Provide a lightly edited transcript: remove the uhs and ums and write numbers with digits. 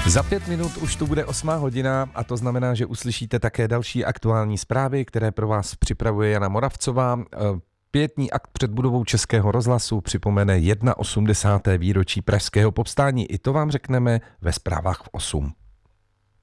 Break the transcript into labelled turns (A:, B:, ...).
A: Za 5 minut už tu bude 8 hodina a to znamená, že uslyšíte také další aktuální zprávy, které pro vás připravuje Jana Moravcová. Pietní akt před budovou Českého rozhlasu připomene 81. výročí pražského povstání. I to vám řekneme ve zprávách v 8.